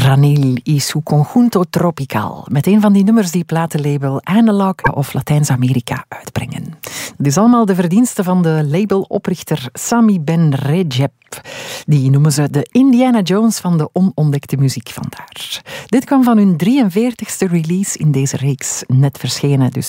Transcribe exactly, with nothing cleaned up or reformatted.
Ranil y su conjunto tropical. Met een van die nummers die platenlabel Analog of Latijns-Amerika uitbrengen. Het is allemaal de verdienste van de labeloprichter Sami Ben Redjep. Die noemen ze de Indiana Jones van de onontdekte muziek vandaar. Dit kwam van hun drieënveertigste release in deze reeks, net verschenen dus